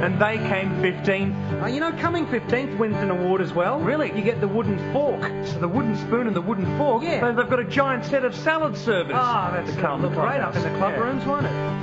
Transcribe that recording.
And they came 15th. You know, coming 15th wins an award as well. Really? You get the wooden fork. So the wooden spoon and the wooden fork. Yeah. So they've got a giant set of salad servers. That's to come look great up in the club Yeah. rooms, won't it?